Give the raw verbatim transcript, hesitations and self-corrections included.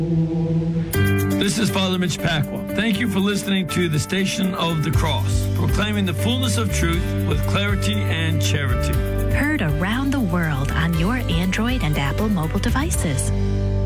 This is Father Mitch Pacwa. Thank you for listening to the Station of the Cross, proclaiming the fullness of truth with clarity and charity. Heard around the world on your Android and Apple mobile devices.